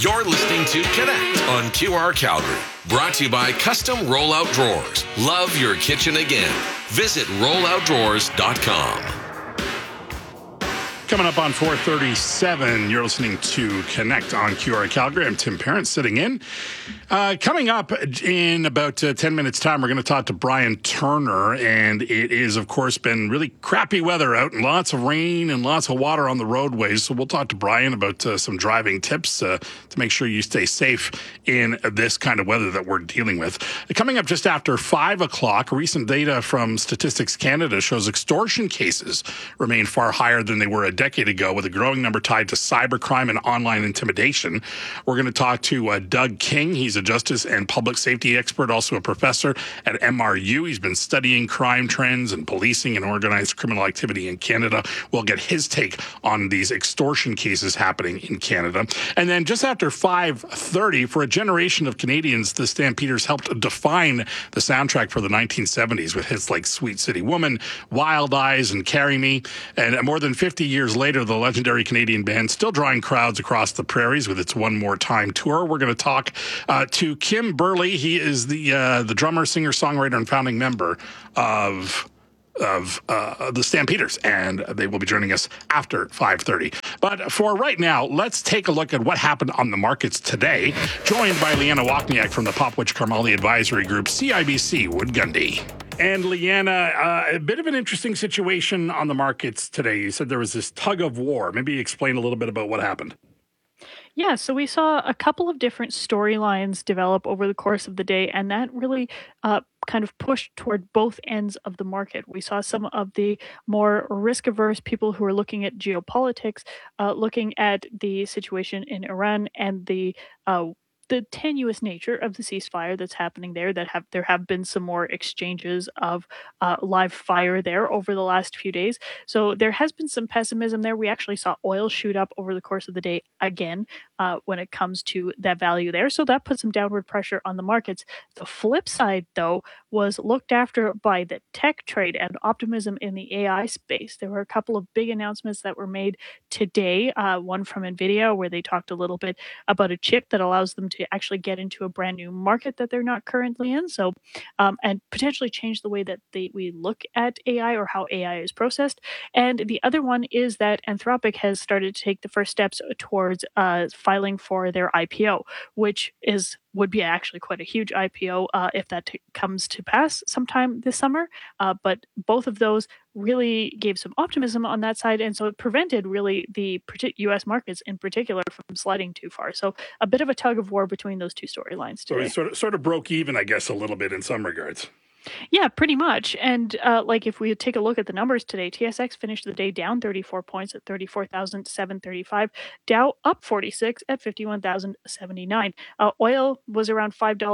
You're listening to Connect on QR Calgary. Brought to you by Custom Rollout Drawers. Love your kitchen again. Visit rolloutdrawers.com. Coming up on 4:37, you're listening to Connect on QR Calgary. I'm Tim Parent sitting in. Coming up in about 10 minutes' time, we're going to talk to Brian Turner, and it is, of course, been really crappy weather out and lots of rain and lots of water on the roadways. So we'll talk to Brian about some driving tips to make sure you stay safe in this kind of weather that we're dealing with. Coming up just after 5 o'clock, recent data from Statistics Canada shows extortion cases remain far higher than they were a decade ago, with a growing number tied to cybercrime and online intimidation. We're going to talk to Doug King. He's a justice and public safety expert, also a professor at MRU. He's been studying crime trends and policing and organized criminal activity in Canada. We'll get his take on these extortion cases happening in Canada. And then just after 5:30, for a generation of Canadians, the Stampeders helped define the soundtrack for the 1970s with hits like Sweet City Woman, Wild Eyes, and Carry Me. And more than 50 years later, the legendary Canadian band still drawing crowds across the prairies with its One More Time tour. We're going to talk to Kim Burley. He is the drummer, singer, songwriter, and founding member of the Stampeders, and they will be joining us after 5:30. But for right now, let's take a look at what happened on the markets today, joined by Leanna Wachniak from the Popwich Karmali Advisory Group, CIBC Wood Gundy. And Leanna, a bit of an interesting situation on the markets today. You said there was this tug of war. Maybe explain a little bit about what happened. Yeah, so we saw a couple of different storylines develop over the course of the day, and that really kind of pushed toward both ends of the market. We saw some of the more risk-averse people who are looking at geopolitics, looking at the situation in Iran and the tenuous nature of the ceasefire that's happening there. There have been some more exchanges of live fire there over the last few days. So there has been some pessimism there. We actually saw oil shoot up over the course of the day again when it comes to that value there. So that put some downward pressure on the markets. The flip side, though, was looked after by the tech trade and optimism in the AI space. There were a couple of big announcements that were made today. One from NVIDIA, where they talked a little bit about a chip that allows them to actually get into a brand new market that they're not currently in. So, and potentially change the way that we look at AI or how AI is processed. And the other one is that Anthropic has started to take the first steps towards filing for their IPO, which would be actually quite a huge IPO if that comes to pass sometime this summer. But both of those really gave some optimism on that side, and so it prevented really the U.S. markets in particular from sliding too far. So a bit of a tug of war between those two storylines today. So it sort of broke even, I guess, a little bit in some regards. Yeah, pretty much. And if we take a look at the numbers today, TSX finished the day down 34 points at 34,735. Dow up 46 at 51,079. Oil was around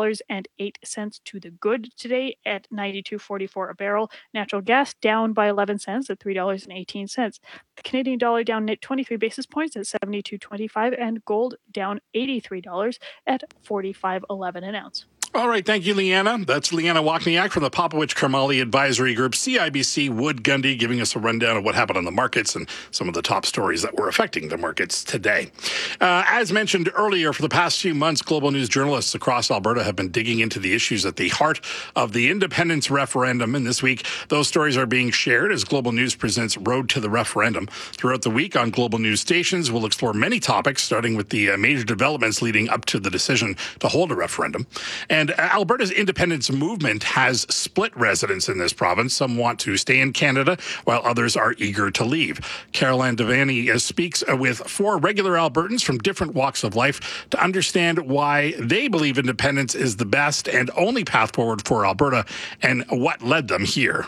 $5.08 to the good today at 92.44 a barrel. Natural gas down by 11 cents at $3.18. The Canadian dollar down 23 basis points at 72.25, and gold down $83 at 45.11 an ounce. All right. Thank you, Leanna. That's Leanna Wachniak from the Popowich Karmali Advisory Group, CIBC Wood Gundy, giving us a rundown of what happened on the markets and some of the top stories that were affecting the markets today. As mentioned earlier, for the past few months, Global News journalists across Alberta have been digging into the issues at the heart of the independence referendum. And this week, those stories are being shared as Global News presents Road to the Referendum. Throughout the week on Global News stations, we'll explore many topics, starting with the major developments leading up to the decision to hold a referendum. And Alberta's independence movement has split residents in this province. Some want to stay in Canada, while others are eager to leave. Caroline Devaney speaks with 4 regular Albertans from different walks of life to understand why they believe independence is the best and only path forward for Alberta and what led them here.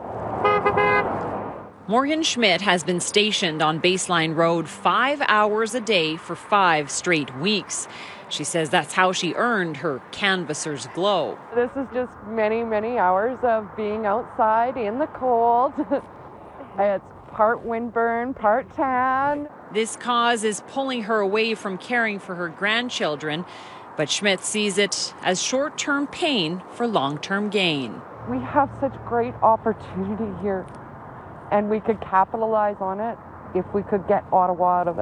Morgan Schmidt has been stationed on Baseline Road 5 hours a day for 5 straight weeks. She says that's how she earned her canvasser's glow. This is just many, many hours of being outside in the cold. It's part windburn, part tan. This cause is pulling her away from caring for her grandchildren, but Schmidt sees it as short-term pain for long-term gain. We have such great opportunity here, and we could capitalize on it if we could get Ottawa out of it.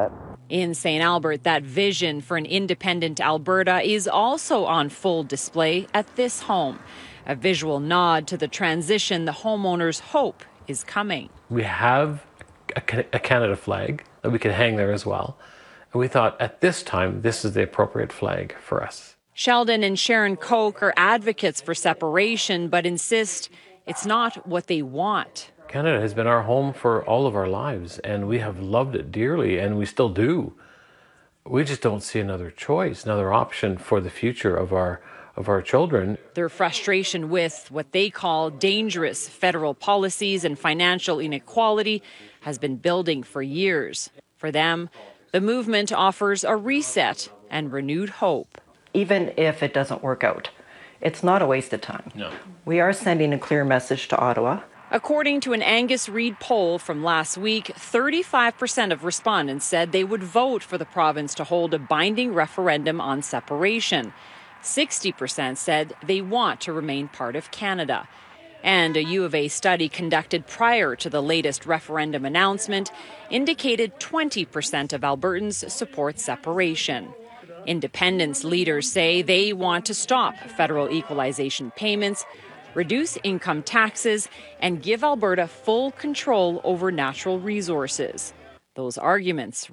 In St. Albert, that vision for an independent Alberta is also on full display at this home. A visual nod to the transition the homeowners hope is coming. We have a Canada flag that we can hang there as well. And we thought at this time, this is the appropriate flag for us. Sheldon and Sharon Koch are advocates for separation, but insist it's not what they want. Canada has been our home for all of our lives, and we have loved it dearly, and we still do. We just don't see another choice, another option for the future of our children. Their frustration with what they call dangerous federal policies and financial inequality has been building for years. For them, the movement offers a reset and renewed hope. Even if it doesn't work out, it's not a waste of time. No. We are sending a clear message to Ottawa. According to an Angus Reid poll from last week, 35% of respondents said they would vote for the province to hold a binding referendum on separation. 60% said they want to remain part of Canada. And a U of A study conducted prior to the latest referendum announcement indicated 20% of Albertans support separation. Independence leaders say they want to stop federal equalization payments, reduce income taxes, and give Alberta full control over natural resources. Those arguments